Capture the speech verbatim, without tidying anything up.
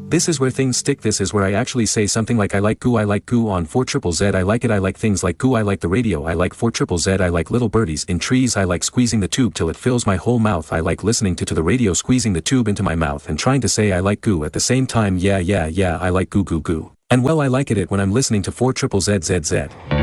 This is where things stick. This is where I actually say something like I like goo, I like goo on four triple Z, I like it, I like things like goo, I like the radio, I like four triple Z, I like little birdies in trees, I like squeezing the tube till it fills my whole mouth, I like listening to to the radio, squeezing the tube into my mouth and trying to say I like goo at the same time. Yeah yeah yeah, I like goo goo goo. And well, I like it when I'm listening to four triple Z Z Z.